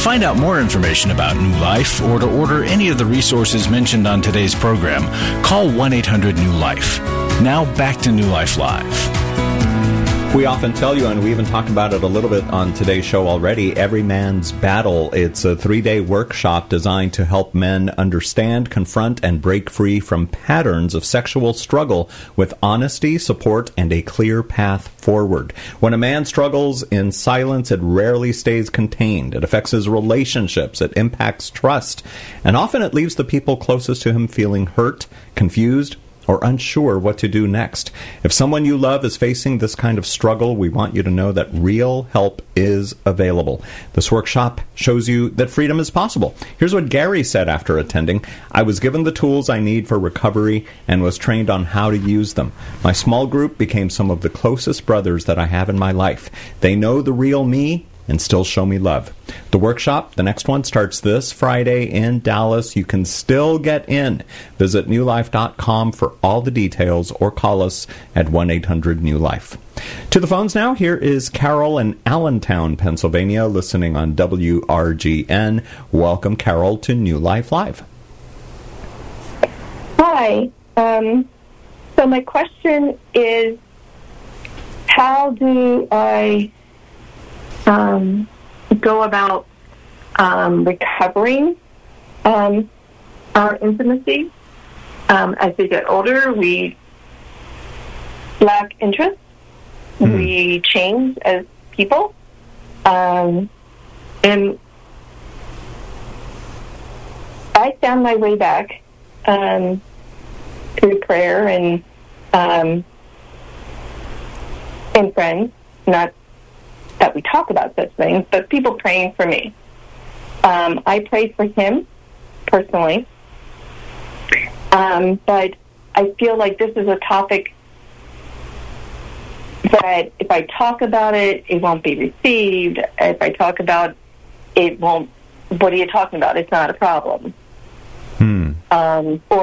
find out more information about New Life or to order any of the resources mentioned on today's program, call 1-800-NEW-LIFE. Now back to New Life Live. We often tell you, and we even talked about it a little bit on today's show already, Every Man's Battle. It's a 3-day workshop designed to help men understand, confront, and break free from patterns of sexual struggle with honesty, support, and a clear path forward. When a man struggles in silence, it rarely stays contained. It affects his relationships. It impacts trust. And often it leaves the people closest to him feeling hurt, confused, or unsure what to do next. If someone you love is facing this kind of struggle, we want you to know that real help is available. This workshop shows you that freedom is possible. Here's what Gary said after attending. I was given the tools I need for recovery and was trained on how to use them. My small group became some of the closest brothers that I have in my life. They know the real me and still show me love. The workshop, the next one, starts this Friday in Dallas. You can still get in. Visit newlife.com for all the details or call us at 1-800-NEW-LIFE. To the phones now. Here is Carol in Allentown, Pennsylvania, listening on WRGN. Welcome, Carol, to New Life Live. Hi. So my question is, how do I go about recovering our intimacy? As we get older, we lack interest. We change as people. And I found my way back through prayer and friends, not that we talk about such things, but people praying for me. I prayed for him personally, but I feel like this is a topic that if I talk about it, it won't be received. If I talk about it, won't. What are you talking about? It's not a problem. Or